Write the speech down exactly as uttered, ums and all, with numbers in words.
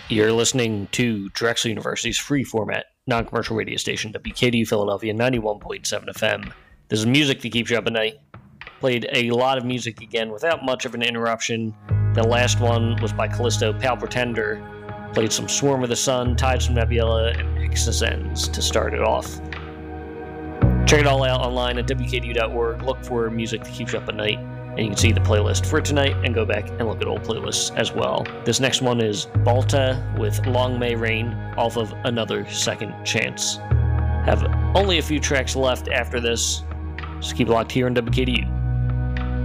You're listening to Drexel University's free format, non-commercial radio station, W K D U Philadelphia, ninety-one point seven F M. This is music that keeps you up at night. Played a lot of music again without much of an interruption. The last one was by Callisto, Pal Pretender. Played some Swarm of the Sun, Tides from Nebula, and Exodus Ends to start it off. Check it all out online at W K D U dot org. Look for music that keeps you up at night, and you can see the playlist for tonight and go back and look at old playlists as well. This next one is Balta with Long May Rain off of Another Second Chance. Have only a few tracks left after this. Just keep it locked here on W K D U.